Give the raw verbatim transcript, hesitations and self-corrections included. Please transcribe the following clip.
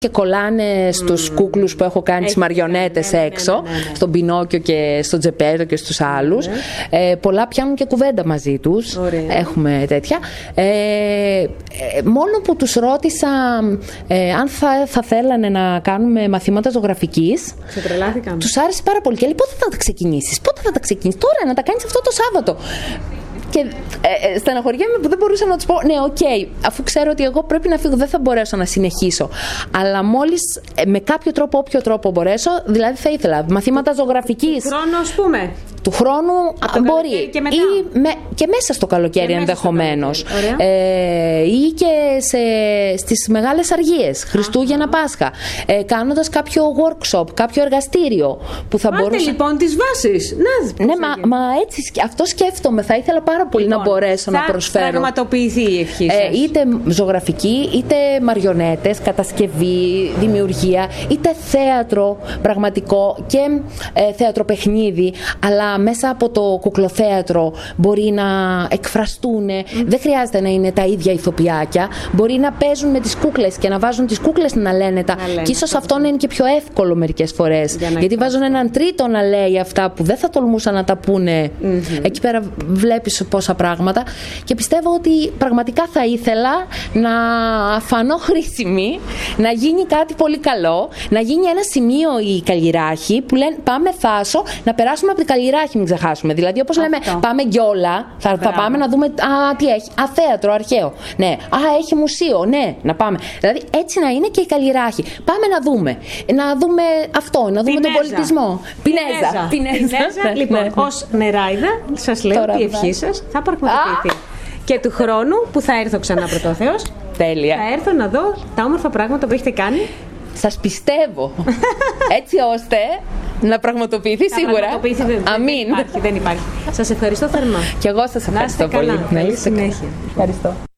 και κολλάνε στους mm. κούκλους που έχω κάνει, τις μαριονέτες, ναι, ναι, έξω, ναι, ναι, ναι, ναι. στον Πινόκιο και στον Τζεπέτο και στους άλλους. Ναι. Ε, πολλά πιάνουν και κουβέντα μαζί τους. Ωραία. Έχουμε τέτοια. Ε, ε, μόνο που τους ρώτησα ε, αν θα, θα θέλανε να κάνουμε μαθήματα ζωγραφικής. Ξετρελάθηκαν. Τους άρεσε πάρα πολύ και λέει: πότε θα τα ξεκινήσεις, πότε θα τα ξεκινήσεις, τώρα να τα κάνεις αυτό το Σάββατο. Και ε, στεναχωριέμαι που δεν μπορούσα να τους πω: ναι, οκ, okay, αφού ξέρω ότι εγώ πρέπει να φύγω, δεν θα μπορέσω να συνεχίσω. Αλλά μόλις ε, με κάποιο τρόπο, όποιο τρόπο μπορέσω, δηλαδή θα ήθελα μαθήματα ζωγραφικής. Του χρόνου, ας πούμε. Του χρόνου μπορεί. Και, μετά. Ή με, και μέσα στο καλοκαίρι ενδεχομένως. Ε, ή και σε, στις μεγάλες αργίες, Χριστούγεννα, Πάσχα. Ε, κάνοντας κάποιο workshop, κάποιο εργαστήριο που θα Πάτε μπορούσα. Λοιπόν, τις βάσεις. Να, ναι, μα, μα έτσι αυτό σκέφτομαι. Θα ήθελα πάρα πολύ λοιπόν, να μπορέσω θα να προσφέρω. Θα πραγματοποιηθεί η ευχή σας. Ε, είτε ζωγραφική, είτε μαριονέτες, κατασκευή, δημιουργία, είτε θέατρο πραγματικό και ε, θέατρο παιχνίδι, αλλά μέσα από το κουκλοθέατρο μπορεί να εκφραστούν. Mm. Δεν χρειάζεται να είναι τα ίδια ηθοποιάκια. Μπορεί να παίζουν με τις κούκλες και να βάζουν τις κούκλες να λένε τα. Να και ίσως αυτό να είναι και πιο εύκολο μερικές φορές. Για Γιατί βάζουν έναν τρίτο να λέει αυτά που δεν θα τολμούσαν να τα πούνε. Mm-hmm. Εκεί πέρα βλέπεις πόσα πράγματα. Και πιστεύω ότι πραγματικά θα ήθελα να φανώ χρήσιμη, να γίνει κάτι πολύ καλό, να γίνει ένα σημείο η Καλλιράχη που λένε πάμε Θάσο, να περάσουμε από την Καλλιράχη. Μην ξεχάσουμε. Δηλαδή, όπως λέμε, πάμε Γκιόλα, θα, θα πάμε να δούμε. Α, τι έχει. Α, θέατρο, αρχαίο. Ναι. Α, έχει μουσείο. Ναι, να πάμε. Δηλαδή, έτσι να είναι και η Καλλιράχη. Πάμε να δούμε. Να δούμε αυτό, να δούμε Πινέζα. τον πολιτισμό. Πινέζα. Πινέζα. Πινέζα. Ναι. Λοιπόν, ναι. ως νεράιδα, σας λέω ότι η ευχή σας θα πραγματοποιηθεί. Και του χρόνου που θα έρθω ξανά πρωτόθεος. Τέλεια. Θα έρθω να δω τα όμορφα πράγματα που έχετε κάνει. Σας πιστεύω. Έτσι ώστε να πραγματοποιηθεί να σίγουρα. Πραγματοποιηθεί, δεν, Αμήν. Δεν υπάρχει, δεν υπάρχει. Σας ευχαριστώ θερμά. Και εγώ σας ευχαριστώ πολύ. Να είστε καλά. Καλή συνέχεια. Ευχαριστώ.